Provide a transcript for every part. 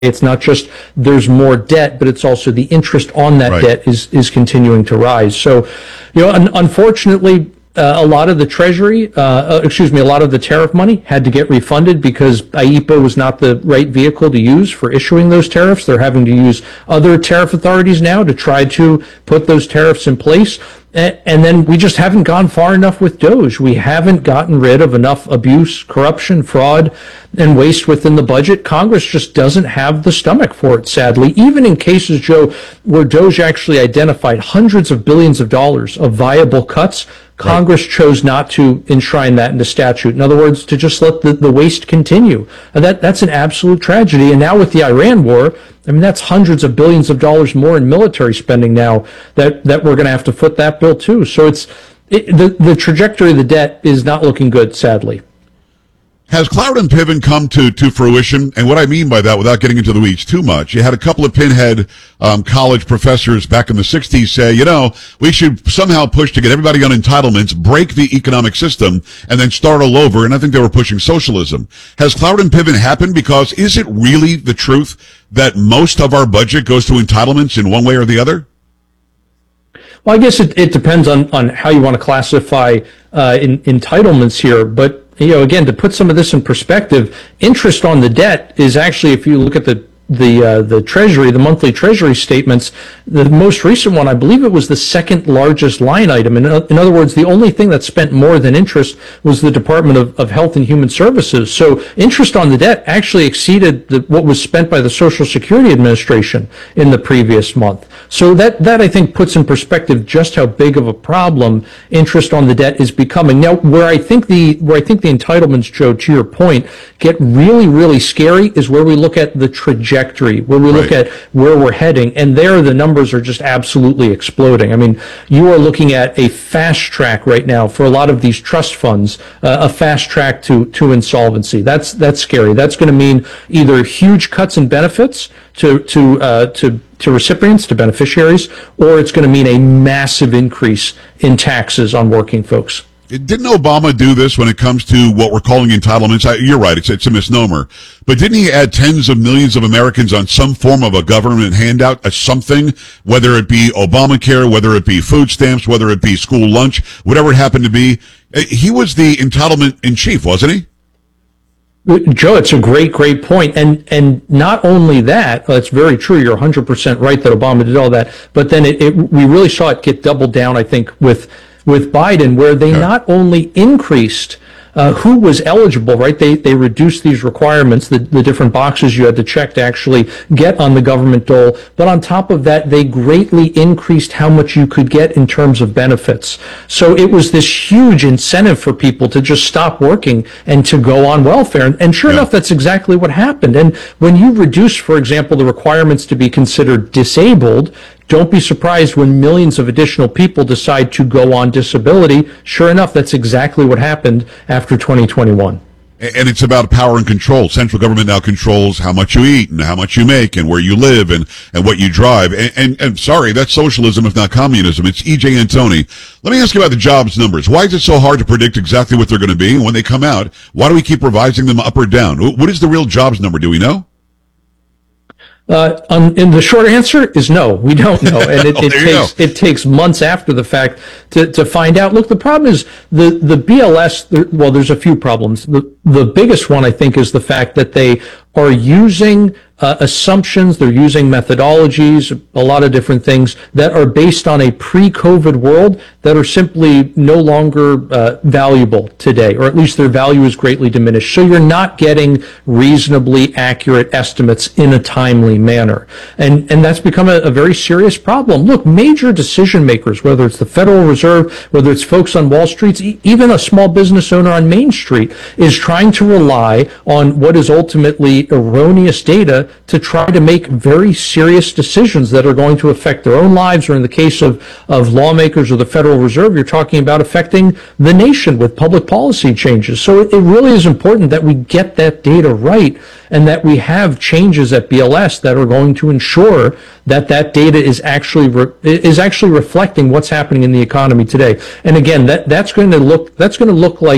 It's not just there's more debt, but it's also the interest on that Right. debt is continuing to rise. So, unfortunately, a lot of the Treasury, a lot of the tariff money had to get refunded because IEEPA was not the right vehicle to use for issuing those tariffs. They're having to use other tariff authorities now to try to put those tariffs in place. And then we just haven't gone far enough with DOGE. We haven't gotten rid of enough abuse, corruption, fraud, and waste within the budget. Congress just doesn't have the stomach for it, sadly. Even in cases, Joe, where DOGE actually identified hundreds of billions of dollars of viable cuts, Congress chose not to enshrine that into statute. In other words, to just let the waste continue. And that's an absolute tragedy. And now with the Iran war, I mean, that's hundreds of billions of dollars more in military spending now that we're going to have to foot that bill too. So the trajectory of the debt is not looking good, sadly. Has Cloward and Piven come to fruition? And what I mean by that, without getting into the weeds too much, you had a couple of pinhead college professors back in the 60s say, we should somehow push to get everybody on entitlements, break the economic system, and then start all over. And I think they were pushing socialism. Has Cloward and Piven happened? Because is it really the truth that most of our budget goes to entitlements in one way or the other? Well, I guess it depends on how you want to classify entitlements here. But again, to put some of this in perspective, interest on the debt is actually, if you look at the Treasury, the monthly Treasury statements, the most recent one, I believe it was the second largest line item. In other words, the only thing that spent more than interest was the Department of Health and Human Services. So interest on the debt actually exceeded what was spent by the Social Security Administration in the previous month. So that I think puts in perspective just how big of a problem interest on the debt is becoming. Now, where I think the entitlements, Joe, to your point, get really, really scary is where we look at the trajectory, where we look at where we're heading, and there the numbers are just absolutely exploding. I mean, you are looking at a fast track right now for a lot of these trust funds, a fast track to insolvency. That's scary. That's going to mean either huge cuts in benefits to recipients, to beneficiaries, or it's going to mean a massive increase in taxes on working folks. Didn't Obama do this when it comes to what we're calling entitlements? You're right, it's a misnomer. But didn't he add tens of millions of Americans on some form of a government handout, something, whether it be Obamacare, whether it be food stamps, whether it be school lunch, whatever it happened to be? He was the entitlement in chief, wasn't he? Joe, it's a great point. And not only that, it's very true. You're 100% right that Obama did all that. But then we really saw it get doubled down, I think, with Biden, where they not only increased who was eligible, right? They reduced these requirements, the different boxes you had to check to actually get on the government dole. But on top of that, they greatly increased how much you could get in terms of benefits. So it was this huge incentive for people to just stop working and to go on welfare. And sure enough, that's exactly what happened. And when you reduce, for example, the requirements to be considered disabled, don't be surprised when millions of additional people decide to go on disability. Sure enough, that's exactly what happened after 2021. And it's about power and control. Central government now controls how much you eat and how much you make and where you live and what you drive. And sorry, that's socialism, if not communism. It's E.J. Antoni. Let me ask you about the jobs numbers. Why is it so hard to predict exactly what they're going to be? And when they come out, why do we keep revising them up or down? What is the real jobs number? Do we know? And the short answer is no, we don't know. And it takes months after the fact to find out. Look, the problem is the BLS, there's a few problems. The biggest one, I think, is the fact that they are using assumptions, they're using methodologies, a lot of different things that are based on a pre-COVID world that are simply no longer valuable today, or at least their value is greatly diminished. So you're not getting reasonably accurate estimates in a timely manner. And that's become a very serious problem. Look, major decision makers, whether it's the Federal Reserve, whether it's folks on Wall Street, even a small business owner on Main Street, is trying to rely on what is ultimately erroneous data to try to make very serious decisions that are going to affect their own lives, or in the case of lawmakers or the Federal Reserve, you're talking about affecting the nation with public policy changes. So it really is important that we get that data right and that we have changes at BLS that are going to ensure that data is actually reflecting what's happening in the economy today. And again, that's going to look like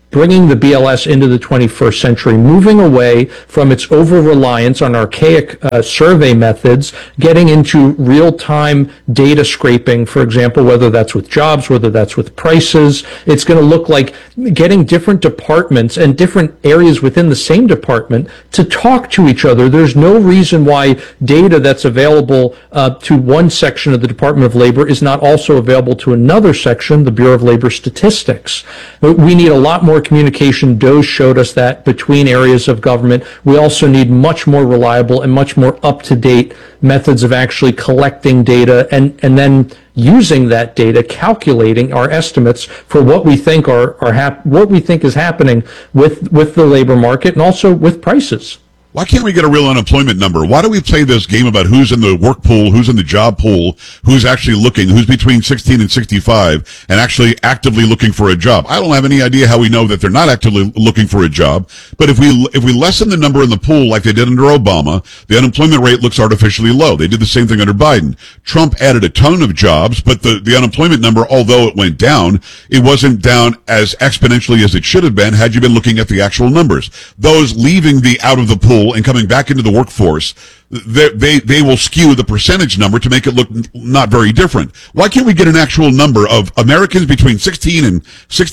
bringing the BLS into the 21st century, moving away from its over-reliance on archaic survey methods, getting into real-time data scraping, for example, whether that's with jobs, whether that's with prices. It's going to look like getting different departments and different areas within the same department to talk to each other. There's no reason why data that's available to one section of the Department of Labor is not also available to another section, the Bureau of Labor Statistics. We need a lot more communication. DOGE showed us that between areas of government. We also need much more reliable and much more up-to-date methods of actually collecting data and then using that data, calculating our estimates for what we think what we think is happening with the labor market and also with prices. Why can't we get a real unemployment number? Why do we play this game about who's in the work pool, who's in the job pool, who's actually looking, who's between 16 and 65 and actually actively looking for a job? I don't have any idea how we know that they're not actively looking for a job. But if we lessen the number in the pool like they did under Obama, the unemployment rate looks artificially low. They did the same thing under Biden. Trump added a ton of jobs, but the unemployment number, although it went down, it wasn't down as exponentially as it should have been had you been looking at the actual numbers. Those leaving the out of the pool and coming back into the workforce, they will skew the percentage number to make it look not very different. Why can't we get an actual number of Americans between 16 and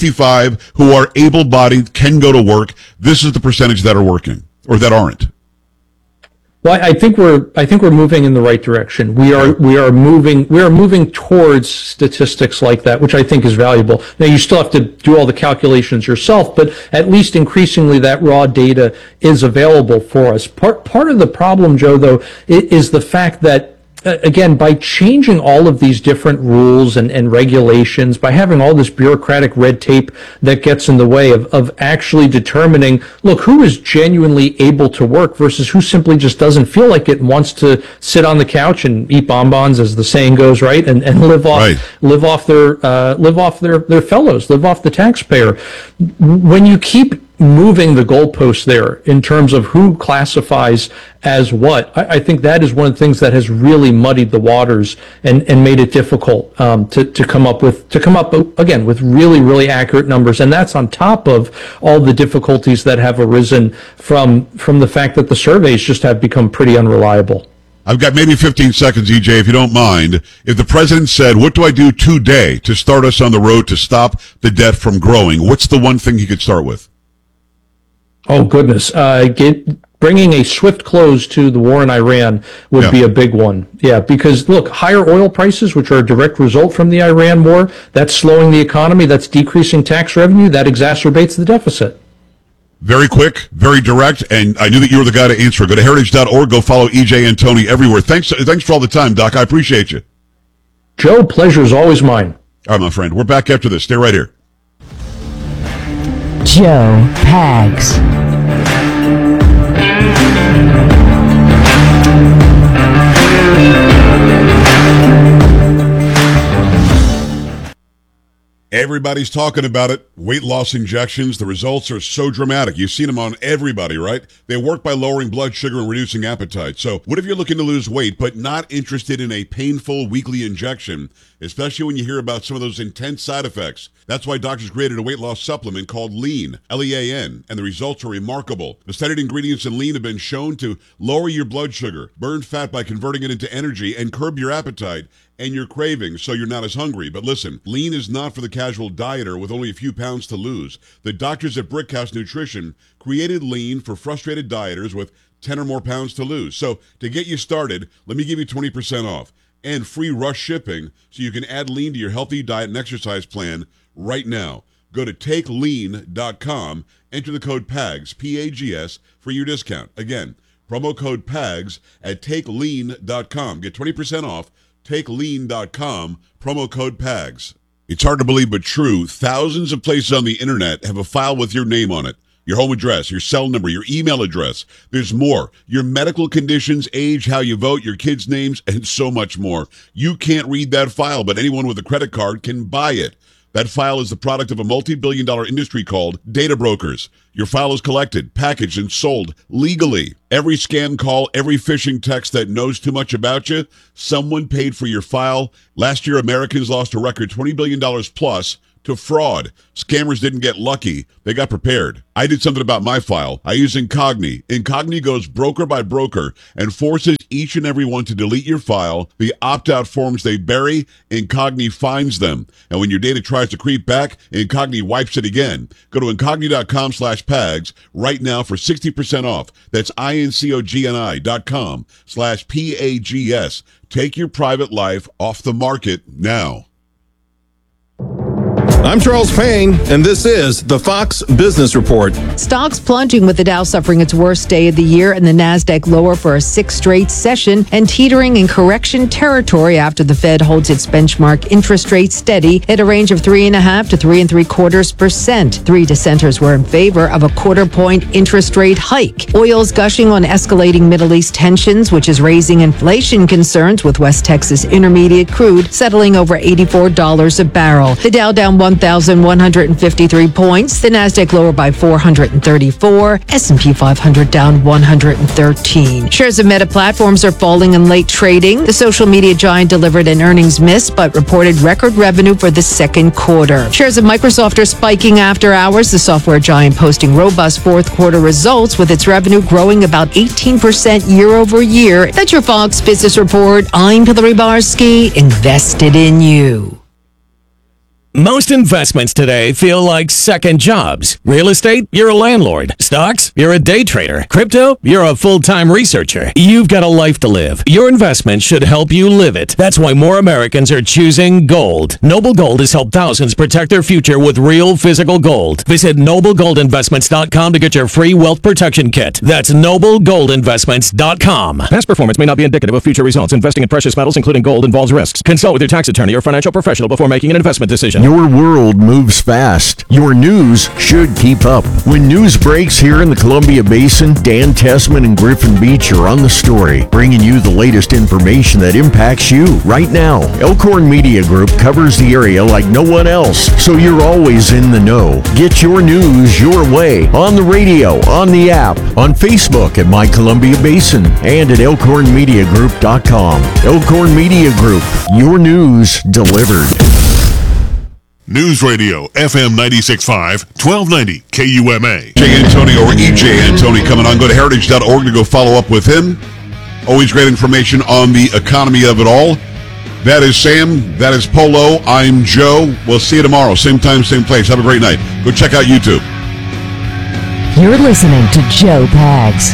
65 who are able-bodied, can go to work? This is the percentage that are working or that aren't. Well, I think we're moving in the right direction. We are moving towards statistics like that, which I think is valuable. Now, you still have to do all the calculations yourself, but at least increasingly that raw data is available for us. Part of the problem, Joe, though, is the fact that, again, by changing all of these different rules and regulations, by having all this bureaucratic red tape that gets in the way of actually determining, look, who is genuinely able to work versus who simply just doesn't feel like it and wants to sit on the couch and eat bonbons, as the saying goes, right? And live off their fellows, live off the taxpayer. When you keep moving the goalposts there in terms of who classifies as what, I think that is one of the things that has really muddied the waters and made it difficult to come up again with really, really accurate numbers. And that's on top of all the difficulties that have arisen from the fact that the surveys just have become pretty unreliable. I've got maybe 15 seconds, EJ, if you don't mind. If the president said, what do I do today to start us on the road to stop the debt from growing? What's the one thing he could start with? Oh, goodness. Bringing a swift close to the war in Iran would be a big one. Yeah, because, look, higher oil prices, which are a direct result from the Iran war, that's slowing the economy, that's decreasing tax revenue, that exacerbates the deficit. Very quick, very direct, and I knew that you were the guy to answer. Go to heritage.org, go follow EJ and Tony everywhere. Thanks for all the time, Doc. I appreciate you. Joe, pleasure is always mine. All right, my friend. We're back after this. Stay right here. Joe Pags. Everybody's talking about it. Weight loss injections. The results are so dramatic. You've seen them on everybody, right? They work by lowering blood sugar and reducing appetite. So what if you're looking to lose weight but not interested in a painful weekly injection, especially when you hear about some of those intense side effects? That's why doctors created a weight loss supplement called Lean, L-E-A-N, and the results are remarkable. The studied ingredients in Lean have been shown to lower your blood sugar, burn fat by converting it into energy, and curb your appetite and your cravings so you're not as hungry. But listen, Lean is not for the casual dieter with only a few pounds to lose. The doctors at Brickhouse Nutrition created Lean for frustrated dieters with 10 or more pounds to lose. So to get you started, let me give you 20% off and free rush shipping so you can add Lean to your healthy diet and exercise plan right now. Go to takelean.com, enter the code PAGS, P-A-G-S, for your discount. Again, promo code PAGS at takelean.com. Get 20% off. TakeLean.com, promo code PAGS. It's hard to believe, but true. Thousands of places on the internet have a file with your name on it. Your home address, your cell number, your email address. There's more. Your medical conditions, age, how you vote, your kids' names, and so much more. You can't read that file, but anyone with a credit card can buy it. That file is the product of a multi-billion-dollar industry called data brokers. Your file is collected, packaged, and sold legally. Every scam call, every phishing text that knows too much about you, someone paid for your file. Last year, Americans lost a record $20 billion plus to fraud. Scammers didn't get lucky. They got prepared. I did something about my file. I use Incogni. Incogni goes broker by broker and forces each and every one to delete your file. The opt-out forms they bury, Incogni finds them. And when your data tries to creep back, Incogni wipes it again. Go to Incogni.com/PAGS right now for 60% off. That's INCOGNI.com/PAGS. Take your private life off the market now. I'm Charles Payne, and this is the Fox Business Report. Stocks plunging with the Dow suffering its worst day of the year and the NASDAQ lower for a sixth straight session and teetering in correction territory after the Fed holds its benchmark interest rate steady at a range of 3.5% to 3.75%. Three dissenters were in favor of a quarter-point interest rate hike. Oil's gushing on escalating Middle East tensions, which is raising inflation concerns with West Texas Intermediate crude settling over $84 a barrel. The Dow down 1,153 points. The NASDAQ lower by 434. S&P 500 down 113. Shares of Meta Platforms are falling in late trading. The social media giant delivered an earnings miss, but reported record revenue for the second quarter. Shares of Microsoft are spiking after hours. The software giant posting robust fourth quarter results with its revenue growing about 18% year over year. That's your Fox Business Report. I'm Hillary Barsky, invested in you. Most investments today feel like second jobs. Real estate, you're a landlord. Stocks, you're a day trader. Crypto, you're a full-time researcher. You've got a life to live. Your investment should help you live it. That's why more Americans are choosing gold. Noble Gold has helped thousands protect their future with real physical gold. Visit noblegoldinvestments.com to get your free wealth protection kit. That's noblegoldinvestments.com. Past performance may not be indicative of future results. Investing in precious metals, including gold, involves risks. Consult with your tax attorney or financial professional before making an investment decision. Your world moves fast. Your news should keep up. When news breaks here in the Columbia Basin, Dan Tessman and Griffin Beach are on the story, bringing you the latest information that impacts you right now. Elkhorn Media Group covers the area like no one else, so you're always in the know. Get your news your way on the radio, on the app, on Facebook at My Columbia Basin, and at elkhornmediagroup.com. Elkhorn Media Group, your news delivered. News Radio, FM 96.5, 1290 KUMA. Jay Antoni or EJ Antoni coming on. Go to heritage.org to go follow up with him. Always great information on the economy of it all. That is Sam. That is Polo. I'm Joe. We'll see you tomorrow. Same time, same place. Have a great night. Go check out YouTube. You're listening to Joe Pags.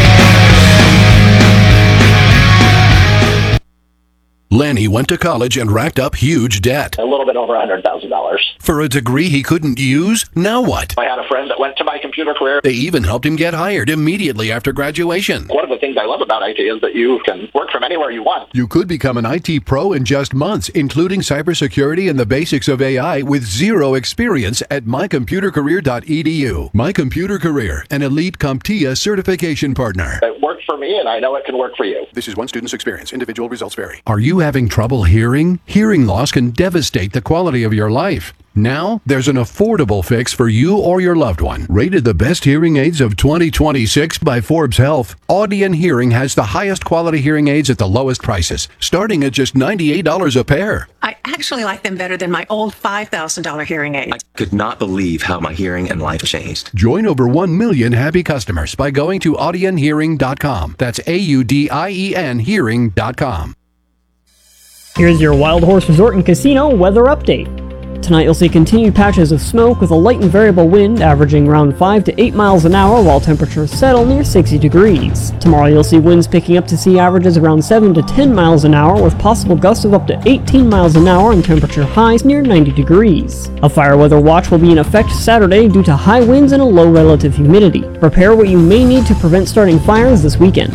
Lanny went to college and racked up huge debt. A little bit over $100,000. For a degree he couldn't use? Now what? I had a friend that went to My Computer Career. They even helped him get hired immediately after graduation. One of the things I love about IT is that you can work from anywhere you want. You could become an IT pro in just months, including cybersecurity and the basics of AI with zero experience at mycomputercareer.edu. My Computer Career, an elite CompTIA certification partner. It worked for me, and I know it can work for you. This is one student's experience. Individual results vary. Are you having trouble hearing? Hearing loss can devastate the quality of your life. Now, there's an affordable fix for you or your loved one. Rated the best hearing aids of 2026 by Forbes Health, Audion Hearing has the highest quality hearing aids at the lowest prices, starting at just $98 a pair. I actually like them better than my old $5,000 hearing aid. I could not believe how my hearing and life changed. Join over 1 million happy customers by going to audionhearing.com. That's AUDIEN hearing.com. Here's your Wild Horse Resort and Casino weather update. Tonight you'll see continued patches of smoke with a light and variable wind averaging around 5 to 8 miles an hour while temperatures settle near 60 degrees. Tomorrow you'll see winds picking up to sea averages around 7 to 10 miles an hour with possible gusts of up to 18 miles an hour and temperature highs near 90 degrees. A fire weather watch will be in effect Saturday due to high winds and a low relative humidity. Prepare what you may need to prevent starting fires this weekend.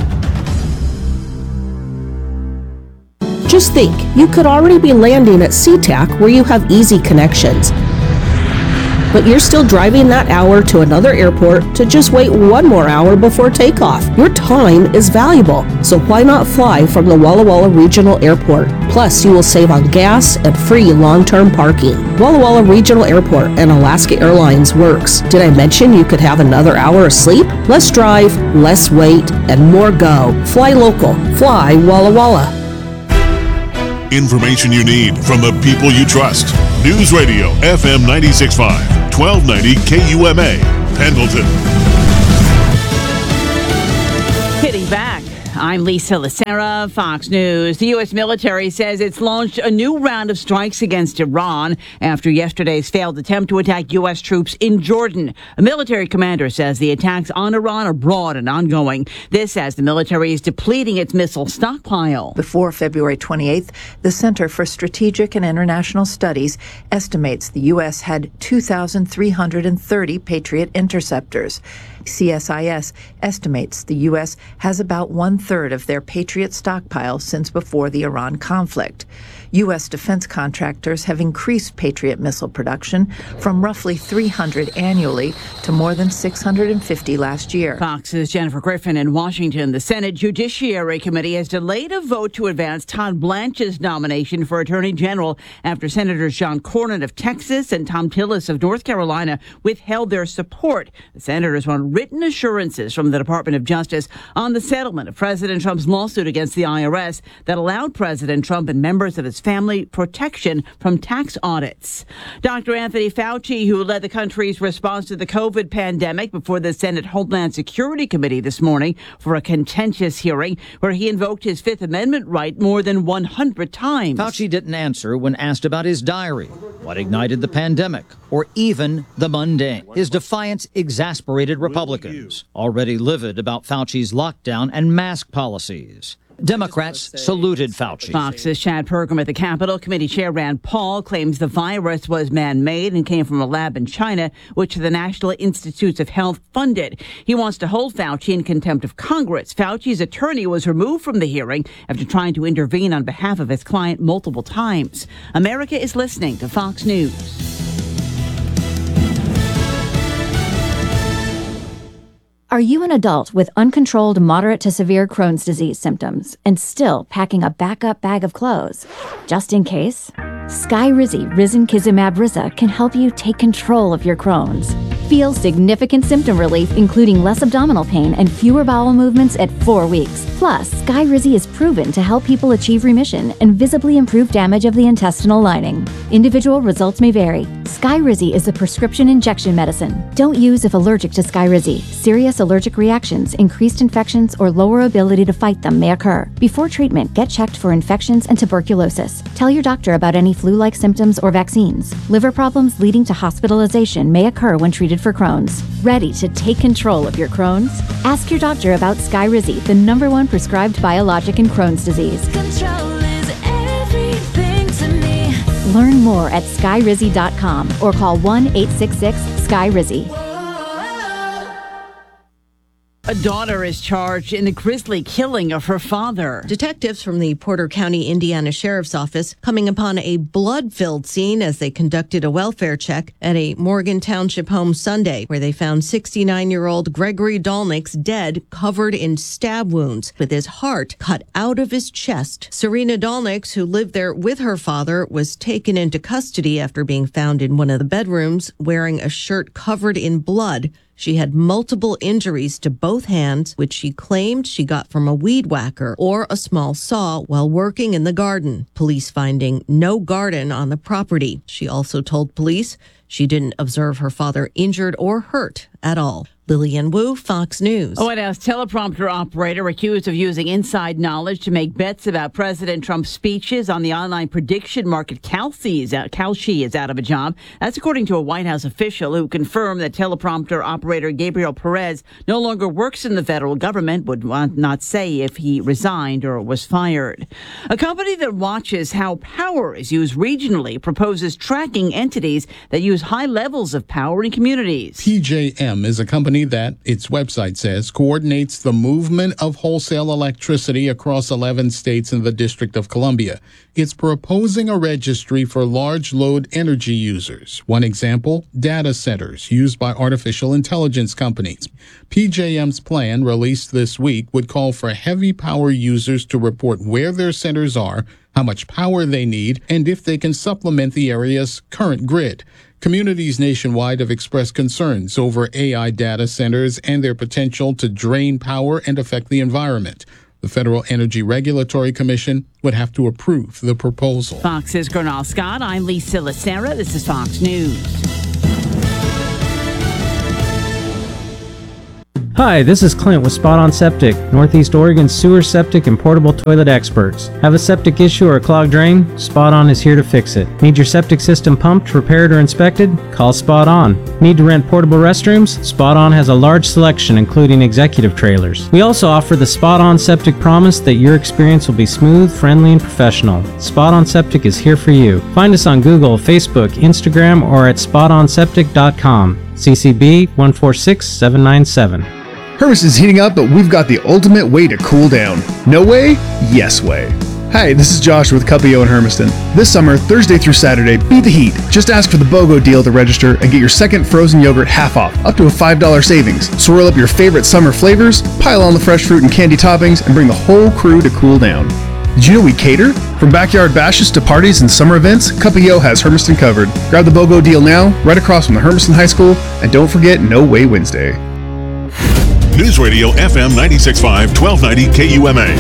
Just think, you could already be landing at SeaTac where you have easy connections. But you're still driving that hour to another airport to just wait 1 more hour before takeoff. Your time is valuable, so why not fly from the Walla Walla Regional Airport? Plus, you will save on gas and free long-term parking. Walla Walla Regional Airport and Alaska Airlines works. Did I mention you could have another hour of sleep? Less drive, less wait, and more go. Fly local. Fly Walla Walla. Information you need from the people you trust. News Radio FM 96.5, 1290 KUMA, Pendleton. Hitting back. I'm Lisa Lacera, Fox News. The U.S. military says it's launched a new round of strikes against Iran after yesterday's failed attempt to attack U.S. troops in Jordan. A military commander says the attacks on Iran are broad and ongoing. This as the military is depleting its missile stockpile. Before February 28th, the Center for Strategic and International Studies estimates the U.S. had 2,330 Patriot interceptors. CSIS estimates the U.S. has about one-third of their Patriot stockpile since before the Iran conflict. U.S. defense contractors have increased Patriot missile production from roughly 300 annually to more than 650 last year. Fox's Jennifer Griffin in Washington. The Senate Judiciary Committee has delayed a vote to advance Todd Blanche's nomination for Attorney General after Senators John Cornyn of Texas and Tom Tillis of North Carolina withheld their support. The senators want written assurances from the Department of Justice on the settlement of President Trump's lawsuit against the IRS that allowed President Trump and members of his family protection from tax audits. Dr. Anthony Fauci, who led the country's response to the COVID pandemic before the Senate Homeland Security Committee this morning for a contentious hearing where he invoked his Fifth Amendment right more than 100 times. Fauci didn't answer when asked about his diary, what ignited the pandemic, or even the mundane. His defiance exasperated Republicans, already livid about Fauci's lockdown and mask policies. Democrats saluted Fauci. Fox's Chad Pergram at the Capitol. Committee Chair Rand Paul claims the virus was man-made and came from a lab in China, which the National Institutes of Health funded. He wants to hold Fauci in contempt of Congress. Fauci's attorney was removed from the hearing after trying to intervene on behalf of his client multiple times. America is listening to Fox News. Are you an adult with uncontrolled moderate to severe Crohn's disease symptoms and still packing a backup bag of clothes? Just in case? Skyrizi Risankizumab Riza can help you take control of your Crohn's. Feel significant symptom relief, including less abdominal pain and fewer bowel movements at 4 weeks. Plus, Skyrizi is proven to help people achieve remission and visibly improve damage of the intestinal lining. Individual results may vary. Skyrizi is a prescription injection medicine. Don't use if allergic to Skyrizi. Serious allergic reactions, increased infections, or lower ability to fight them may occur. Before treatment, get checked for infections and tuberculosis. Tell your doctor about any flu-like symptoms or vaccines. Liver problems leading to hospitalization may occur when treated for Crohn's. Ready to take control of your Crohn's? Ask your doctor about Skyrizi, the #1 prescribed biologic in Crohn's disease. Control is everything to me. Learn more at skyrizi.com or call 1-866-SKYRIZI. A daughter is charged in the grisly killing of her father. Detectives from the Porter County, Indiana Sheriff's Office coming upon a blood-filled scene as they conducted a welfare check at a Morgan Township home Sunday, where they found 69-year-old Gregory Dolnick's dead, covered in stab wounds, with his heart cut out of his chest. Serena Dolnick, who lived there with her father, was taken into custody after being found in one of the bedrooms wearing a shirt covered in blood. She had multiple injuries to both hands, which she claimed she got from a weed whacker or a small saw while working in the garden. Police finding no garden on the property. She also told police she didn't observe her father injured or hurt at all. Lillian Wu, Fox News. A White House teleprompter operator accused of using inside knowledge to make bets about President Trump's speeches on the online prediction market Kalshi is out of a job. That's according to a White House official who confirmed that teleprompter operator Gabriel Perez no longer works in the federal government, would not say if he resigned or was fired. A company that watches how power is used regionally proposes tracking entities that use high levels of power in communities. PJM is a company that, its website says, coordinates the movement of wholesale electricity across 11 states and the District of Columbia. It's proposing a registry for large load energy users. One example, data centers used by artificial intelligence companies. PJM's plan, released this week, would call for heavy power users to report where their centers are, how much power they need, and if they can supplement the area's current grid. Communities nationwide have expressed concerns over AI data centers and their potential to drain power and affect the environment. The Federal Energy Regulatory Commission would have to approve the proposal. Fox's Gernal Scott. I'm Lisa Lacera. This is Fox News. Hi, this is Clint with Spot On Septic, Northeast Oregon's sewer, septic, and portable toilet experts. Have a septic issue or a clogged drain? Spot On is here to fix it. Need your septic system pumped, repaired, or inspected? Call Spot On. Need to rent portable restrooms? Spot On has a large selection, including executive trailers. We also offer the Spot On Septic promise that your experience will be smooth, friendly, and professional. Spot On Septic is here for you. Find us on Google, Facebook, Instagram, or at spotonseptic.com. CCB 146797. Hermiston's heating up, but we've got the ultimate way to cool down. No way? Yes way. Hi, this is Josh with Cuppio in Hermiston. This summer, Thursday through Saturday, beat the heat. Just ask for the BOGO deal to register and get your second frozen yogurt half off, up to a $5 savings. Swirl up your favorite summer flavors, pile on the fresh fruit and candy toppings, and bring the whole crew to cool down. Did you know we cater? From backyard bashes to parties and summer events, Cuppio has Hermiston covered. Grab the BOGO deal now, right across from the Hermiston High School, and don't forget No Way Wednesday. News Radio FM 96.5, 1290 KUMA.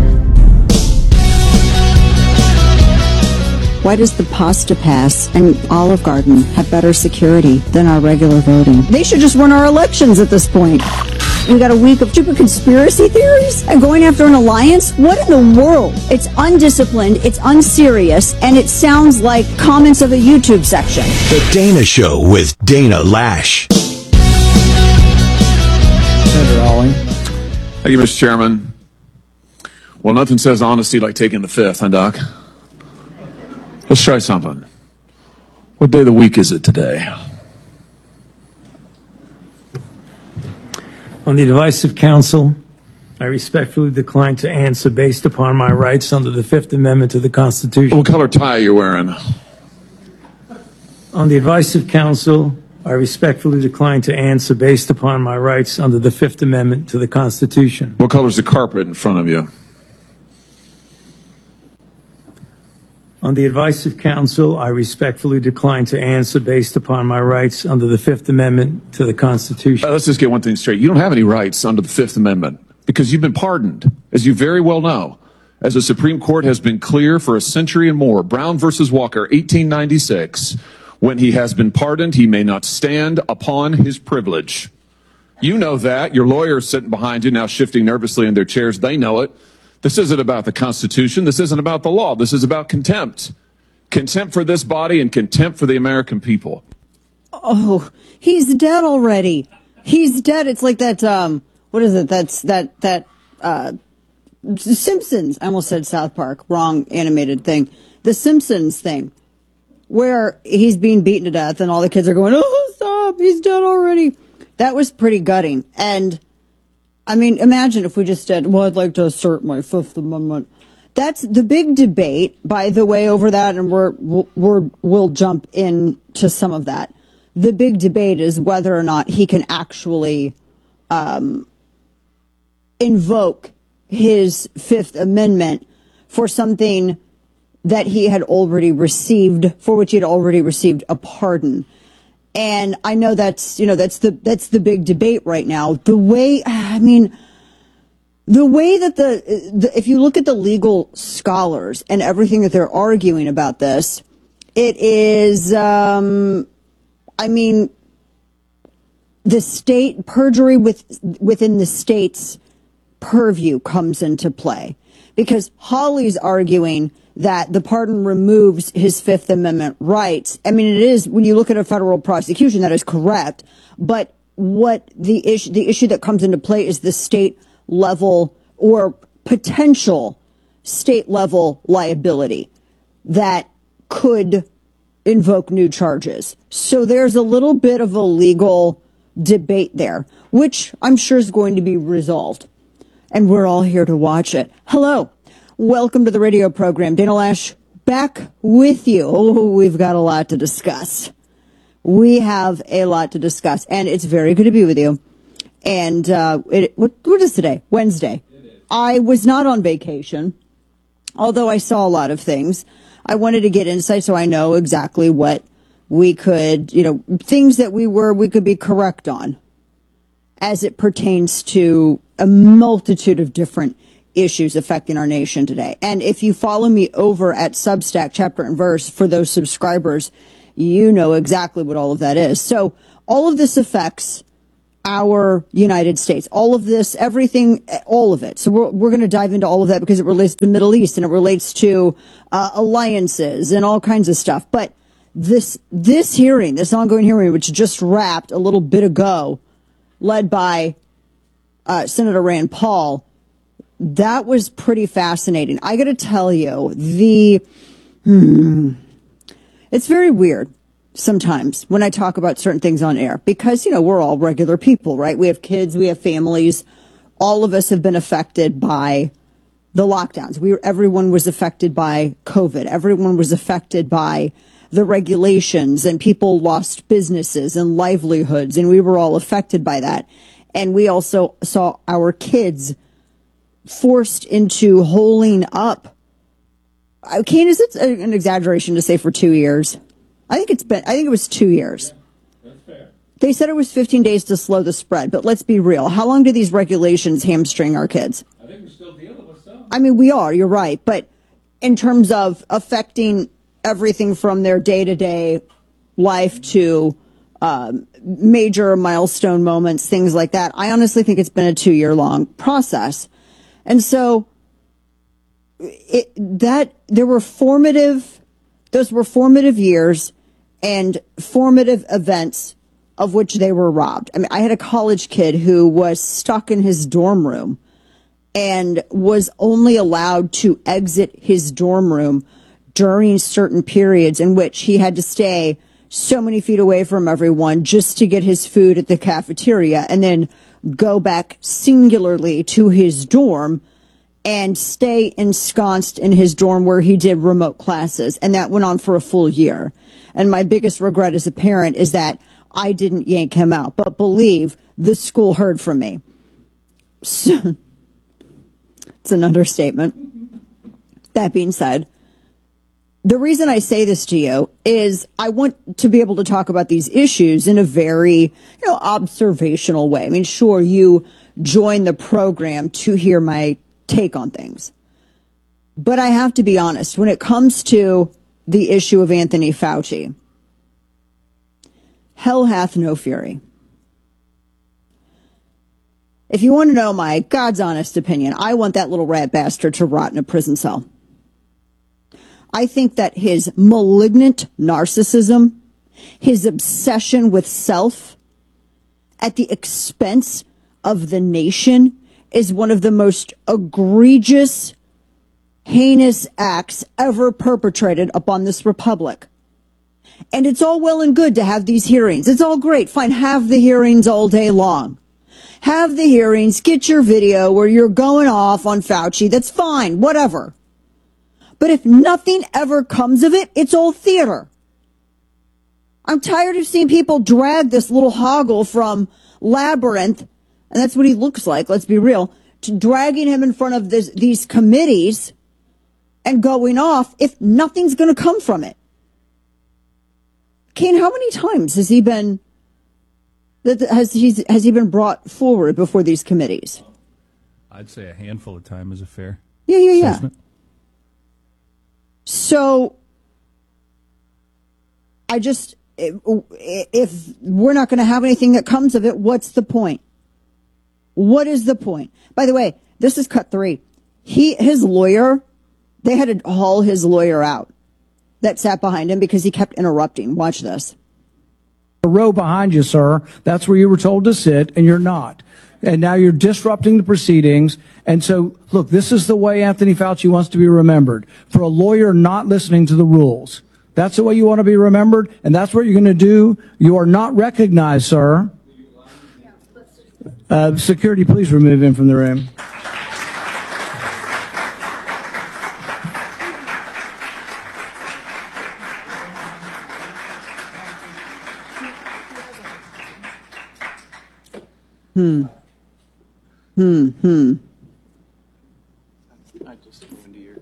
Why does the Pasta Pass and Olive Garden have better security than our regular voting? They should just run our elections at this point. We got a week of stupid conspiracy theories and going after an alliance? What in the world? It's undisciplined, it's unserious, and it sounds like comments of a YouTube section. The Dana Show with Dana Lash. Senator Olling. Thank you, Mr. Chairman. Well, nothing says honesty like taking the fifth, huh, Doc? Let's try something. What day of the week is it today? On the advice of counsel, I respectfully decline to answer based upon my rights under the Fifth Amendment to the Constitution. What color tie are you wearing? On the advice of counsel, I respectfully decline to answer based upon my rights under the Fifth Amendment to the Constitution. What color is the carpet in front of you? On the advice of counsel, I respectfully decline to answer based upon my rights under the Fifth Amendment to the Constitution. Let's just get one thing straight. You don't have any rights under the Fifth Amendment because you've been pardoned, as you very well know. As the Supreme Court has been clear for a century and more, Brown versus Walker, 1896, when he has been pardoned, he may not stand upon his privilege. You know that. Your lawyers sitting behind you now shifting nervously in their chairs. They know it. This isn't about the Constitution. This isn't about the law. This is about contempt. Contempt for this body and contempt for the American people. Oh, he's dead already. He's dead. It's like that, what is it? That's that Simpsons. I almost said South Park. Wrong animated thing. The Simpsons thing, where he's being beaten to death and all the kids are going, oh, stop. He's dead already. That was pretty gutting. And I mean, imagine if we just said, well, I'd like to assert my Fifth Amendment. That's the big debate, by the way, over that, and we'll jump into some of that. The big debate is whether or not he can actually invoke his Fifth Amendment for something that he had already received, for which he had already received a pardon. And I know that's the big debate right now. The way that if you look at the legal scholars and everything that they're arguing about this, it is, the state perjury within the state's purview comes into play, because Hawley's arguing that the pardon removes his Fifth Amendment rights. I mean, it is, when you look at a federal prosecution, that is correct. But what the issue that comes into play is the state level or potential state level liability that could invoke new charges. So there's a little bit of a legal debate there, which I'm sure is going to be resolved. And we're all here to watch it. Hello. Welcome to the radio program. Dana Lash back with you. Oh, we've got a lot to discuss. We have a lot to discuss, and it's very good to be with you. And what is today? Wednesday. I was not on vacation, although I saw a lot of things. I wanted to get insight so I know exactly what we could, things that we could be correct on as it pertains to a multitude of different issues affecting our nation today. And if you follow me over at Substack, Chapter and Verse, for those subscribers, you know exactly what all of that is. So all of this affects our United States. All of this, everything, all of it. So we're going to dive into all of that because it relates to the Middle East and it relates to alliances and all kinds of stuff. But this hearing, this ongoing hearing, which just wrapped a little bit ago, led by Senator Rand Paul, that was pretty fascinating. I got to tell you, it's very weird sometimes when I talk about certain things on air because, you know, we're all regular people, right? We have kids, we have families. All of us have been affected by the lockdowns. Everyone was affected by COVID. Everyone was affected by the regulations, and people lost businesses and livelihoods, and we were all affected by that. And we also saw our kids forced into holing up. Kane, is it an exaggeration to say for 2 years? I think it was 2 years. That's fair. They said it was 15 days to slow the spread, but let's be real. How long do these regulations hamstring our kids? I think we're still dealing with some. I mean, we are, you're right. But in terms of affecting everything from their day-to-day life to major milestone moments, things like that, I honestly think it's been a 2-year-long process. And so those were formative years and formative events of which they were robbed. I mean, I had a college kid who was stuck in his dorm room and was only allowed to exit his dorm room during certain periods in which he had to stay so many feet away from everyone just to get his food at the cafeteria and then go back singularly to his dorm and stay ensconced in his dorm where he did remote classes. And that went on for a full year. And my biggest regret as a parent is that I didn't yank him out. But believe the school heard from me. So, it's an understatement. That being said, the reason I say this to you is I want to be able to talk about these issues in a very, observational way. I mean, sure, you join the program to hear my take on things. But I have to be honest, when it comes to the issue of Anthony Fauci, hell hath no fury. If you want to know my God's honest opinion, I want that little rat bastard to rot in a prison cell. I think that his malignant narcissism, his obsession with self at the expense of the nation is one of the most egregious, heinous acts ever perpetrated upon this republic. And it's all well and good to have these hearings. It's all great. Fine, have the hearings all day long. Have the hearings, get your video where you're going off on Fauci. That's fine, whatever. But if nothing ever comes of it, it's all theater. I'm tired of seeing people drag this little hoggle from Labyrinth, and that's what he looks like, let's be real, to dragging him in front of these committees and going off if nothing's going to come from it. Kane, how many times has he been brought forward before these committees? I'd say a handful of times is a fair Yeah. assessment. So if we're not going to have anything that comes of it, what's the point? What is the point? By the way, this is cut 3. His lawyer, they had to haul his lawyer out that sat behind him because he kept interrupting. Watch this. The row behind you, sir. That's where you were told to sit, and you're not. And now you're disrupting the proceedings. And so, look, this is the way Anthony Fauci wants to be remembered. For a lawyer not listening to the rules. That's the way you want to be remembered, and that's what you're going to do. You are not recognized, sir. Security, please remove him from the room. I just go into your.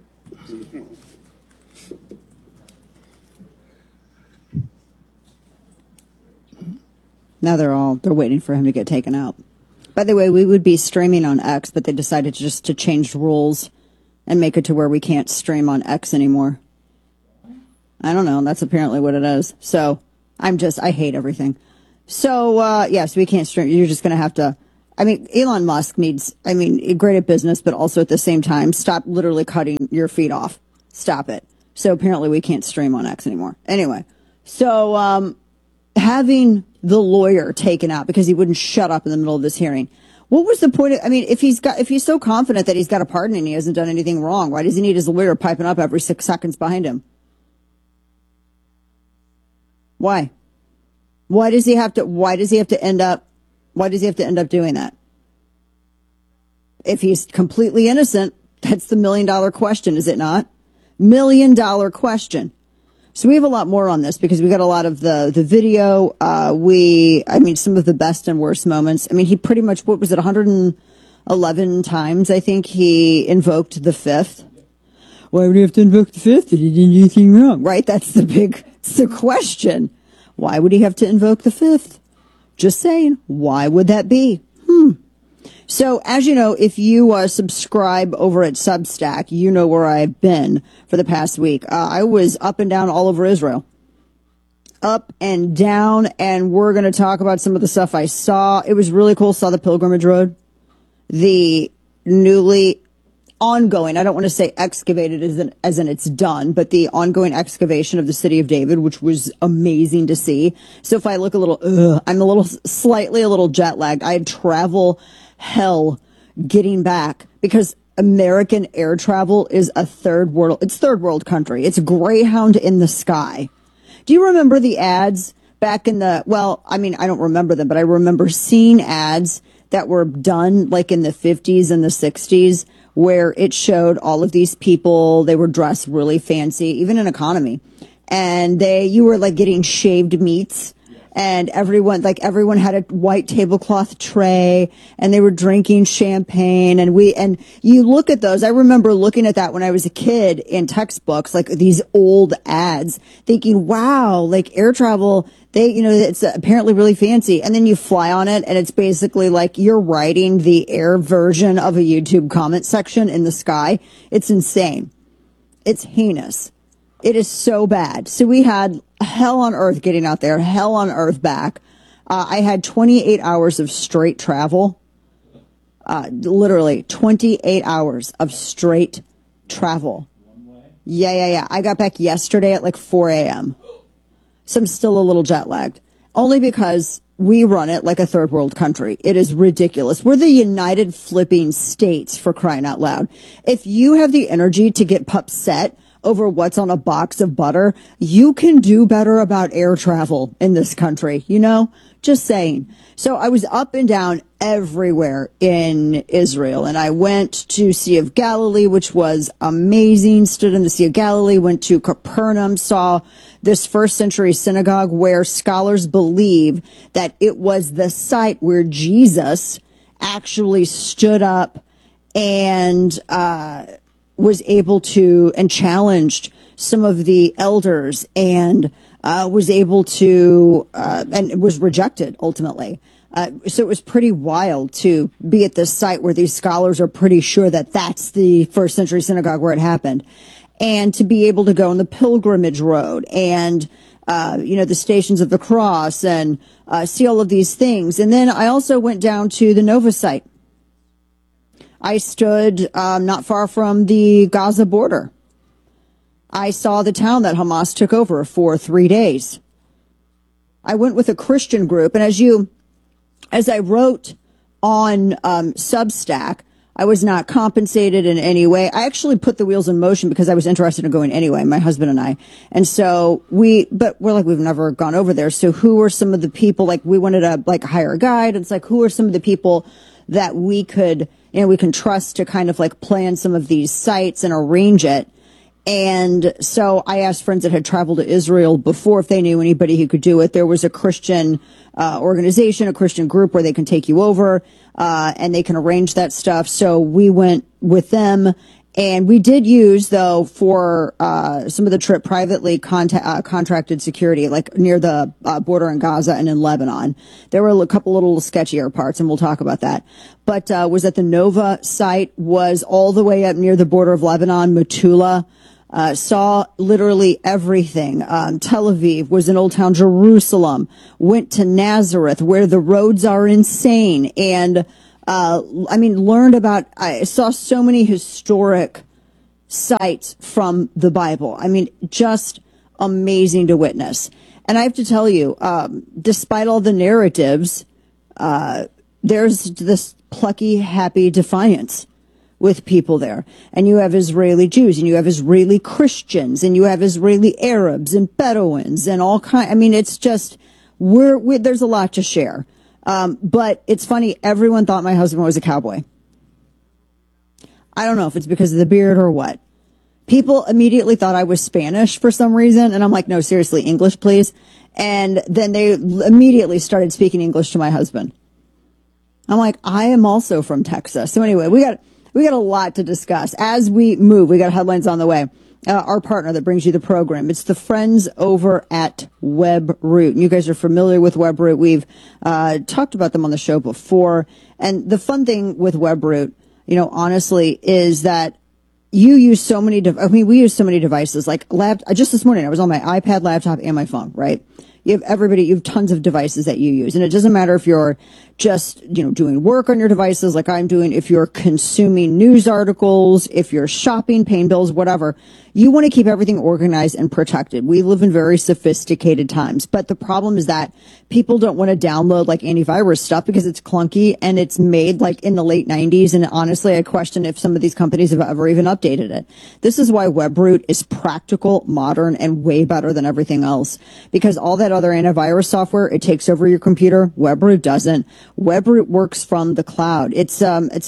Now they're waiting for him to get taken out. By the way, we would be streaming on X, but they decided just to change rules and make it to where we can't stream on X anymore. I don't know. That's apparently what it is. So I hate everything. So, yes, we can't stream. You're just going to have to, Elon Musk needs, great at business, but also at the same time, stop literally cutting your feet off. Stop it. So apparently we can't stream on X anymore. Anyway, so, having the lawyer taken out because he wouldn't shut up in the middle of this hearing. What was the point of, if he's so confident that he's got a pardon and he hasn't done anything wrong, why does he need his lawyer piping up every 6 seconds behind him? Why? Why does he have to end up doing that? If he's completely innocent, that's the $1 million question, is it not? $1 million question. So we have a lot more on this because we got a lot of the video. Some of the best and worst moments. He pretty much, 111 times, I think he invoked the fifth. Why would he have to invoke the fifth if he didn't do anything wrong? Right? That's the question. Why would he have to invoke the fifth? Just saying. Why would that be? So, as you know, if you subscribe over at Substack, you know where I've been for the past week. I was up and down all over Israel. Up and down, and we're going to talk about some of the stuff I saw. It was really cool. Saw the Pilgrimage Road. The newly ongoing, I don't want to say excavated as in it's done, but the ongoing excavation of the city of David, which was amazing to see. So if I look a little, I'm a little jet lagged. I had travel hell getting back because American air travel is third world country. It's Greyhound in the sky. Do you remember the ads back in I don't remember them, but I remember seeing ads that were done like in the 50s and the 60s where it showed all of these people, they were dressed really fancy, even in economy. And you were like getting shaved meats. And everyone had a white tablecloth tray and they were drinking champagne and you look at those. I remember looking at that when I was a kid in textbooks, like these old ads thinking, wow, like air travel, it's apparently really fancy. And then you fly on it and it's basically like you're riding the air version of a YouTube comment section in the sky. It's insane. It's heinous. It is so bad. So we had hell on earth getting out there, hell on earth back. I had 28 hours of straight travel. Literally 28 hours of straight travel. Yeah. I got back yesterday at like 4 a.m. So I'm still a little jet lagged. Only because we run it like a third world country. It is ridiculous. We're the United Flipping States, for crying out loud. If you have the energy to get upset over what's on a box of butter, you can do better about air travel in this country, just saying. So I was up and down everywhere in Israel, and I went to Sea of Galilee, which was amazing, stood in the Sea of Galilee, went to Capernaum, saw this first century synagogue where scholars believe that it was the site where Jesus actually stood up and, was able to and challenged some of the elders and was able to and was rejected ultimately. So it was pretty wild to be at this site where these scholars are pretty sure that that's the first century synagogue where it happened. And to be able to go on the Pilgrimage Road and, the Stations of the Cross and see all of these things. And then I also went down to the Nova site. I stood not far from the Gaza border. I saw the town that Hamas took over for 3 days. I went with a Christian group, and as I wrote on Substack, I was not compensated in any way. I actually put the wheels in motion because I was interested in going anyway, my husband and I. And so we've never gone over there. So who are some of the people, we wanted to hire a guide. It's like, who are some of the people that we could, we can trust to kind of plan some of these sites and arrange it. And so I asked friends that had traveled to Israel before if they knew anybody who could do it. There was a Christian organization, a Christian group where they can take you over and they can arrange that stuff. So we went with them And we did use, though, for some of the trip privately contracted security, like near the border in Gaza and in Lebanon. There were a couple little sketchier parts, and we'll talk about that. But was at the Nova site, was all the way up near the border of Lebanon, Metula. Saw literally everything. Tel Aviv, was in Old Town Jerusalem, went to Nazareth, where the roads are insane, and learned about, I saw so many historic sites from the Bible. I mean, just amazing to witness. And I have to tell you, despite all the narratives, there's this plucky, happy defiance with people there. And you have Israeli Jews, and you have Israeli Christians, and you have Israeli Arabs and Bedouins and all kinds. I mean, it's just, there's a lot to share. But it's funny, everyone thought my husband was a cowboy. I don't know if it's because of the beard or what. People immediately thought I was Spanish for some reason, and I'm like, no, seriously, English, please. And then they immediately started speaking English to my husband. I'm like, I am also from Texas. So anyway, we got a lot to discuss. As we move, we got headlines on the way. Our partner that brings you the program. It's the friends over at WebRoot. You guys are familiar with WebRoot. We've talked about them on the show before. And the fun thing with WebRoot, honestly, is that you use so many, we use so many devices. Like just this morning, I was on my iPad, laptop, and my phone, right? You have tons of devices that you use. And it doesn't matter if you're just, doing work on your devices like I'm doing, if you're consuming news articles, if you're shopping, paying bills, whatever. You want to keep everything organized and protected. We live in very sophisticated times. But the problem is that people don't want to download like antivirus stuff because it's clunky and it's made like in the late 90s. And honestly, I question if some of these companies have ever even updated it. This is why WebRoot is practical, modern, and way better than everything else. Because all that other antivirus software, it takes over your computer. WebRoot doesn't. WebRoot works from the cloud. It's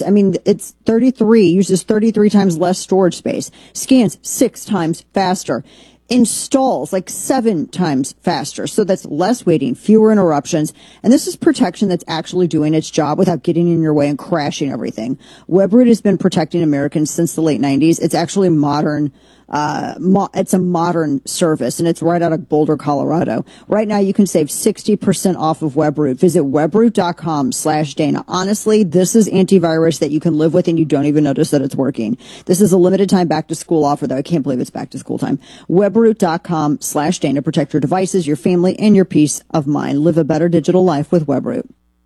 33, uses 33 times less storage space, scans 6 times faster, installs like 7 times faster. So that's less waiting, fewer interruptions. And this is protection that's actually doing its job without getting in your way and crashing everything. WebRoot has been protecting Americans since the late 90s. It's actually modern. It's a modern service, and it's right out of Boulder, Colorado. Right now, you can save 60% off of WebRoot. Visit webroot.com/Dana. Honestly, this is antivirus that you can live with, and you don't even notice that it's working. This is a limited time back to school offer, though. I can't believe it's back to school time. webroot.com/Dana. Protect your devices, your family, and your peace of mind. Live a better digital life with WebRoot.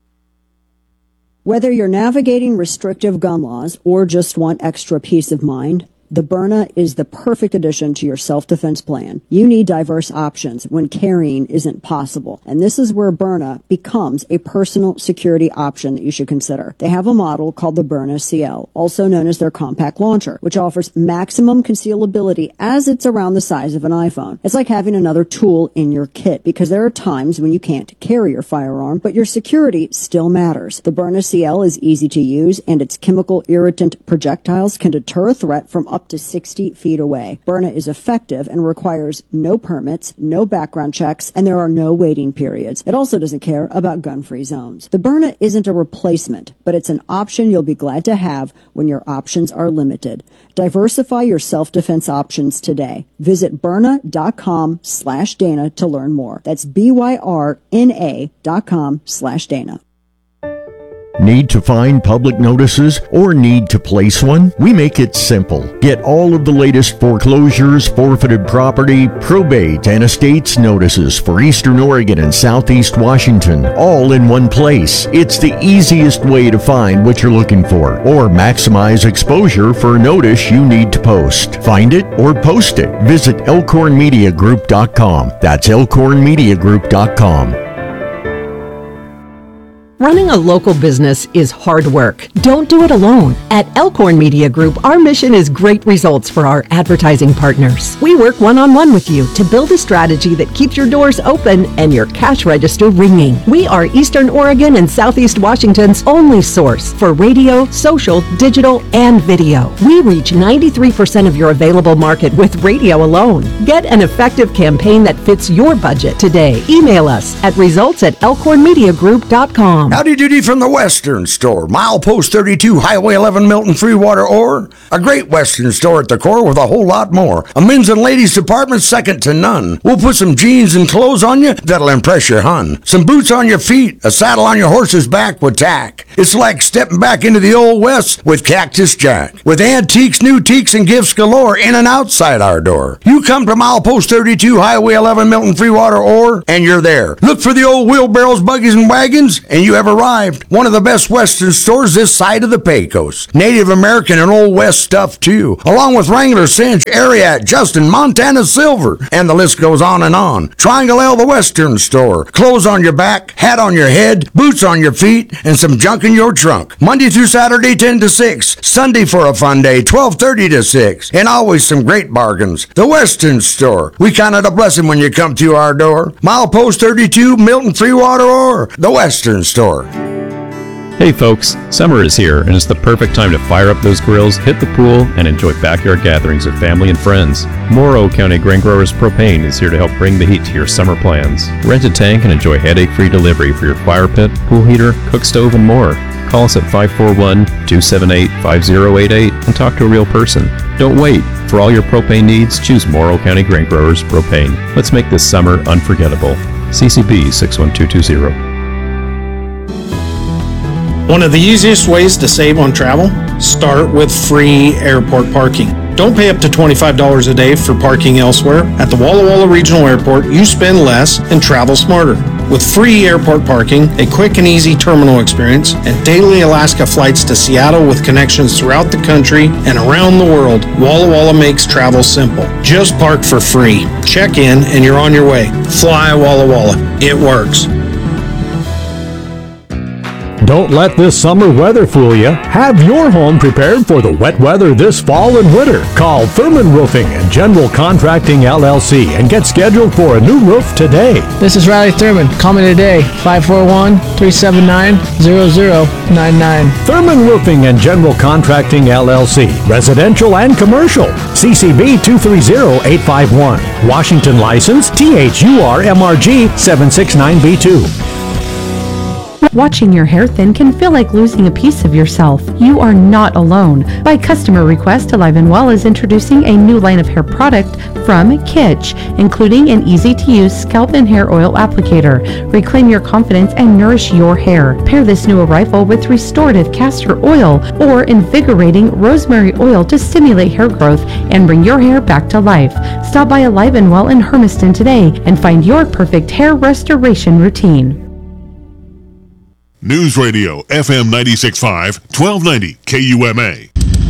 Whether you're navigating restrictive gun laws or just want extra peace of mind, the Byrna is the perfect addition to your self-defense plan. You need diverse options when carrying isn't possible. And this is where Byrna becomes a personal security option that you should consider. They have a model called the Byrna CL, also known as their compact launcher, which offers maximum concealability as it's around the size of an iPhone. It's like having another tool in your kit because there are times when you can't carry your firearm, but your security still matters. The Byrna CL is easy to use, and its chemical irritant projectiles can deter a threat from up to 60 feet away. Byrna is effective and requires no permits, no background checks, and there are no waiting periods. It also doesn't care about gun-free zones. The Byrna isn't a replacement, but it's an option you'll be glad to have when your options are limited. Diversify your self-defense options today. Visit Byrna.com/Dana to learn more. That's BYRNA.com/Dana. Need to find public notices or need to place one? We make it simple. Get all of the latest foreclosures, forfeited property, probate, and estates notices for Eastern Oregon and Southeast Washington, all in one place. It's the easiest way to find what you're looking for or maximize exposure for a notice you need to post. Find it or post it. Visit elkhornmediagroup.com. That's elkhornmediagroup.com. Running a local business is hard work. Don't do it alone. At Elkhorn Media Group, our mission is great results for our advertising partners. We work one-on-one with you to build a strategy that keeps your doors open and your cash register ringing. We are Eastern Oregon and Southeast Washington's only source for radio, social, digital, and video. We reach 93% of your available market with radio alone. Get an effective campaign that fits your budget today. Email us at results@elkhornmediagroup.com. Howdy doody from the Western Store. Milepost 32, Highway 11, Milton, Freewater, or a great Western store at the core with a whole lot more. A men's and ladies department second to none. We'll put some jeans and clothes on you that'll impress your hun. Some boots on your feet, a saddle on your horse's back with tack. It's like stepping back into the Old West with Cactus Jack. With antiques, new teaks, and gifts galore in and outside our door. You come to Milepost 32, Highway 11, Milton, Freewater, or, and you're there. Look for the old wheelbarrows, buggies, and wagons, and you have arrived. One of the best Western stores this side of the Pecos. Native American and Old West stuff, too. Along with Wrangler, Cinch, Ariat, Justin, Montana Silver, and the list goes on and on. Triangle L, the Western Store. Clothes on your back, hat on your head, boots on your feet, and some junk in your trunk. Monday through Saturday, 10 to 6. Sunday for a fun day, 12:30 to 6. And always some great bargains. The Western Store. We count it a blessing when you come through our door. Milepost 32, Milton, Freewater, or the Western Store. Hey folks, summer is here and it's the perfect time to fire up those grills, hit the pool, and enjoy backyard gatherings with family and friends. Morrow County Grain Growers Propane is here to help bring the heat to your summer plans. Rent a tank and enjoy headache-free delivery for your fire pit, pool heater, cook stove, and more. Call us at 541-278-5088 and talk to a real person. Don't wait. For all your propane needs, choose Morrow County Grain Growers Propane. Let's make this summer unforgettable. CCB 61220. One of the easiest ways to save on travel? Start with free airport parking. Don't pay up to $25 a day for parking elsewhere. At the Walla Walla Regional Airport, you spend less and travel smarter. With free airport parking, a quick and easy terminal experience, and daily Alaska flights to Seattle with connections throughout the country and around the world, Walla Walla makes travel simple. Just park for free. Check in and you're on your way. Fly Walla Walla. It works. Don't let this summer weather fool you. Have your home prepared for the wet weather this fall and winter. Call Thurman Roofing and General Contracting LLC and get scheduled for a new roof today. This is Riley Thurman. Call me today, 541-379-0099. Thurman Roofing and General Contracting LLC, residential and commercial. CCB 230851. Washington license THURMRG 769B2. Watching your hair thin can feel like losing a piece of yourself. You are not alone. By customer request, Alive & Well is introducing a new line of hair product from Kitsch, including an easy-to-use scalp and hair oil applicator. Reclaim your confidence and nourish your hair. Pair this new arrival with restorative castor oil or invigorating rosemary oil to stimulate hair growth and bring your hair back to life. Stop by Alive & Well in Hermiston today and find your perfect hair restoration routine. News Radio FM 96.5, 1290 KUMA.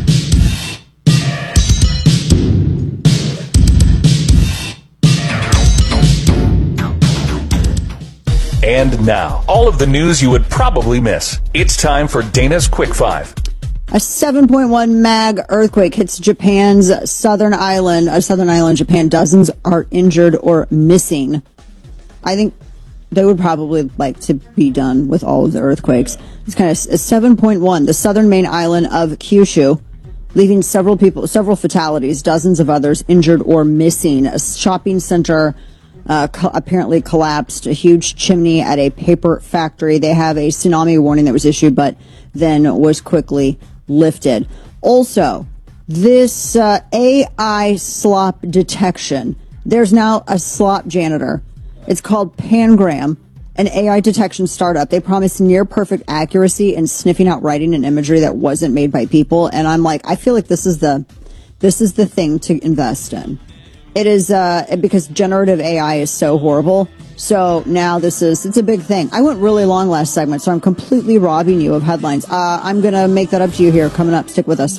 And now, all of the news you would probably miss. It's time for Dana's Quick Five. A 7.1 mag earthquake hits Japan's southern island, Japan. Dozens are injured or missing. I think they would probably like to be done with all of the earthquakes. It's kind of a 7.1, the southern main island of Kyushu, leaving several fatalities, dozens of others injured or missing. A shopping center apparently collapsed, a huge chimney at a paper factory. They have a tsunami warning that was issued, but then was quickly lifted. Also, this AI slop detection. There's now a slop janitor. It's called Pangram, an AI detection startup. They promise near perfect accuracy in sniffing out writing and imagery that wasn't made by people. And I'm like, I feel like this is the thing to invest in. It is because generative AI is so horrible. So now it's a big thing. I went really long last segment, so I'm completely robbing you of headlines. I'm going to make that up to you here coming up. Stick with us.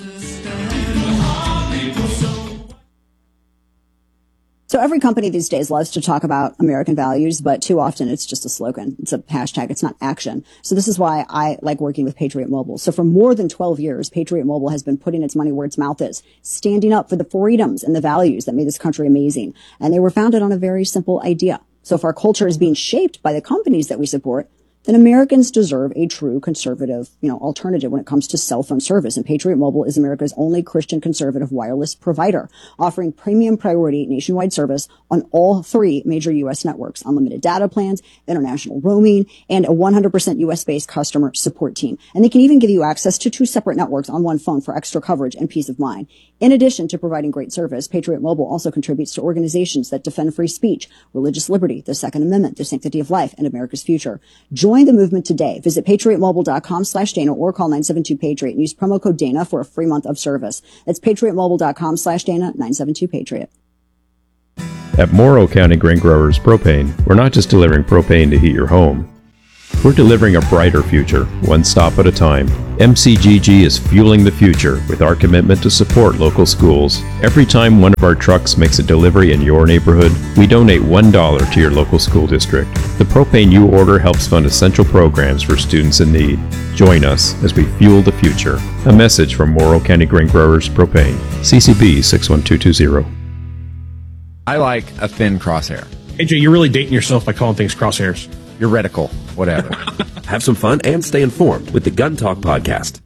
So every company these days loves to talk about American values, but too often it's just a slogan. It's a hashtag. It's not action. So this is why I like working with Patriot Mobile. So for more than 12 years, Patriot Mobile has been putting its money where its mouth is, standing up for the freedoms and the values that made this country amazing. And they were founded on a very simple idea. So if our culture is being shaped by the companies that we support, then Americans deserve a true conservative, alternative when it comes to cell phone service. And Patriot Mobile is America's only Christian conservative wireless provider, offering premium priority nationwide service on all 3 major U.S. networks, unlimited data plans, international roaming, and a 100% U.S.-based customer support team. And they can even give you access to 2 separate networks on one phone for extra coverage and peace of mind. In addition to providing great service, Patriot Mobile also contributes to organizations that defend free speech, religious liberty, the Second Amendment, the sanctity of life, and America's future. Join the movement today. Visit patriotmobile.com/Dana or call 972-PATRIOT and use promo code Dana for a free month of service. That's patriotmobile.com/Dana, 972-PATRIOT. At Morrow County Grain Growers Propane, we're not just delivering propane to heat your home. We're delivering a brighter future, one stop at a time. MCGG is fueling the future with our commitment to support local schools. Every time one of our trucks makes a delivery in your neighborhood, we donate $1 to your local school district. The propane you order helps fund essential programs for students in need. Join us as we fuel the future. A message from Morrow County Grain Growers Propane. CCB 61220. I like a thin crosshair. AJ, you're really dating yourself by calling things crosshairs. You're reticle, whatever. Have some fun and stay informed with the Gun Talk podcast.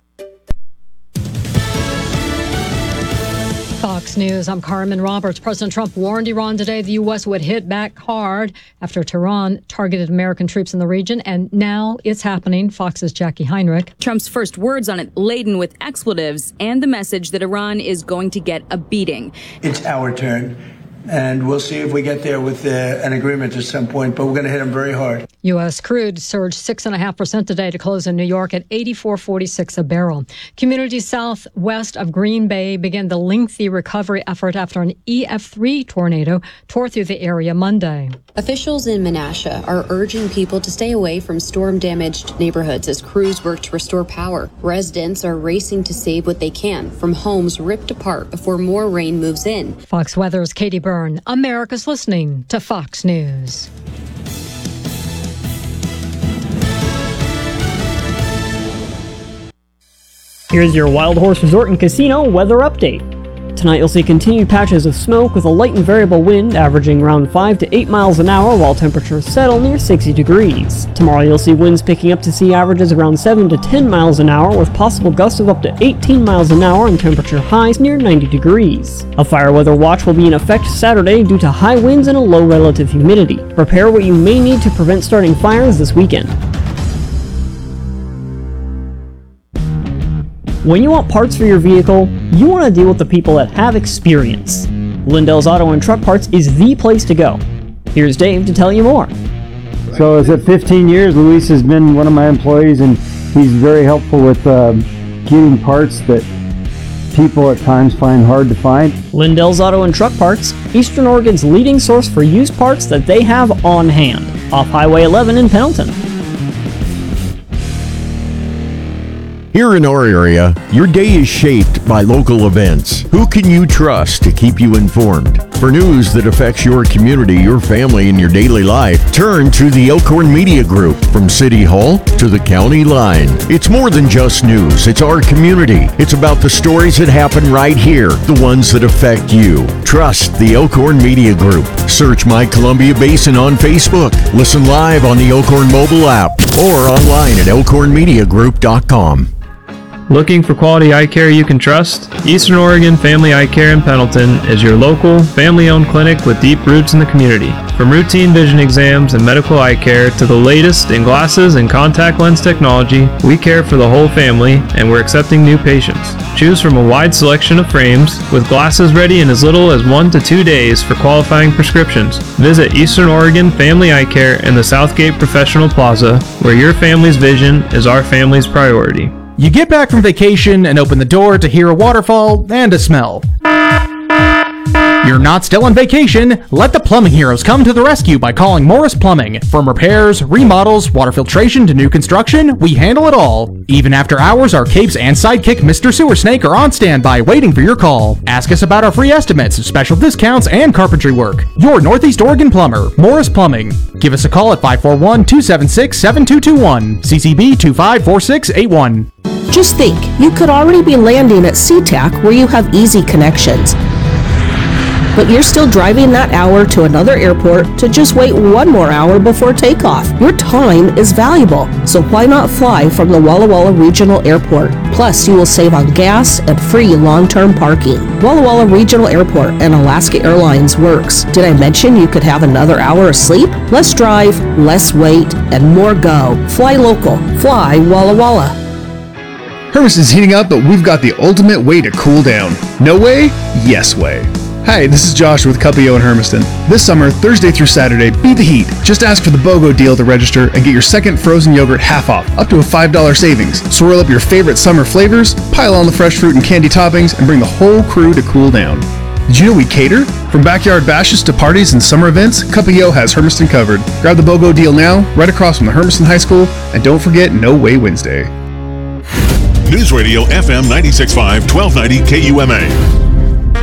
Fox News, I'm Carmen Roberts. President Trump warned Iran today the U.S. would hit back hard after Tehran targeted American troops in the region, and now it's happening. Fox's Jackie Heinrich. Trump's first words on it laden with expletives and the message that Iran is going to get a beating. It's our turn. And we'll see if we get there with an agreement at some point, but we're going to hit them very hard. U.S. crude surged 6.5% today to close in New York at $84.46 a barrel. Communities southwest of Green Bay began the lengthy recovery effort after an EF3 tornado tore through the area Monday. Officials in Menasha are urging people to stay away from storm-damaged neighborhoods as crews work to restore power. Residents are racing to save what they can from homes ripped apart before more rain moves in. Fox Weather's Katie Byrne. America's listening to Fox News. Here's your Wild Horse Resort and Casino weather update. Tonight you'll see continued patches of smoke with a light and variable wind averaging around 5 to 8 miles an hour while temperatures settle near 60 degrees. Tomorrow you'll see winds picking up to sea averages around 7 to 10 miles an hour with possible gusts of up to 18 miles an hour and temperature highs near 90 degrees. A fire weather watch will be in effect Saturday due to high winds and a low relative humidity. Prepare what you may need to prevent starting fires this weekend. When you want parts for your vehicle, you want to deal with the people that have experience. Lindell's Auto and Truck Parts is the place to go. Here's Dave to tell you more. So is it 15 years? Luis has been one of my employees, and he's very helpful with getting parts that people at times find hard to find. Lindell's Auto and Truck Parts, Eastern Oregon's leading source for used parts that they have on hand, off Highway 11 in Pendleton. Here in our area, your day is shaped by local events. Who can you trust to keep you informed? For news that affects your community, your family, and your daily life, turn to the Elkhorn Media Group. From City Hall to the county line. It's more than just news. It's our community. It's about the stories that happen right here, the ones that affect you. Trust the Elkhorn Media Group. Search My Columbia Basin on Facebook. Listen live on the Elkhorn mobile app or online at elkhornmediagroup.com. Looking for quality eye care you can trust? Eastern Oregon Family Eye Care in Pendleton is your local, family-owned clinic with deep roots in the community. From routine vision exams and medical eye care to the latest in glasses and contact lens technology, we care for the whole family and we're accepting new patients. Choose from a wide selection of frames with glasses ready in as little as 1 to 2 days for qualifying prescriptions. Visit Eastern Oregon Family Eye Care in the Southgate Professional Plaza, where your family's vision is our family's priority. You get back from vacation and open the door to hear a waterfall and a smell. You're not still on vacation. Let the plumbing heroes come to the rescue by calling Morris Plumbing. From repairs, remodels, water filtration to new construction, we handle it all. Even after hours, our capes and sidekick Mr. Sewer Snake are on standby waiting for your call. Ask us about our free estimates, special discounts, and carpentry work. Your Northeast Oregon plumber, Morris Plumbing. Give us a call at 541-276-7221. CCB 254681. Just think, you could already be landing at SeaTac where you have easy connections. but you're still driving that hour to another airport to just wait one more hour before takeoff. Your time is valuable, so why not fly from the Walla Walla Regional Airport? Plus, you will save on gas and free long-term parking. Walla Walla Regional Airport and Alaska Airlines works. Did I mention you could have another hour of sleep? Less drive, less wait, and more go. Fly local. Fly Walla Walla. Hermiston's heating up, but we've got the ultimate way to cool down. No way? Yes way. Hi, this is Josh with Cuppio in Hermiston. This summer, Thursday through Saturday, beat the heat. Just ask for the BOGO deal to register and get your second frozen yogurt half off, up to a $5 savings. Swirl up your favorite summer flavors, pile on the fresh fruit and candy toppings, and bring the whole crew to cool down. Did you know we cater? From backyard bashes to parties and summer events, Cuppio has Hermiston covered. Grab the BOGO deal now, right across from the Hermiston High School, and don't forget No Way Wednesday. News Radio FM 96.5, 1290 KUMA.